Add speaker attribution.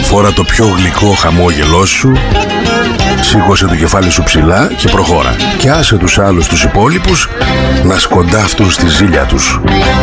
Speaker 1: Φόρα το πιο γλυκό χαμόγελό σου, σήκωσε το κεφάλι σου ψηλά και προχώρα. Και άσε τους άλλους τους υπόλοιπους να σκοντάφτουν στη ζήλια τους.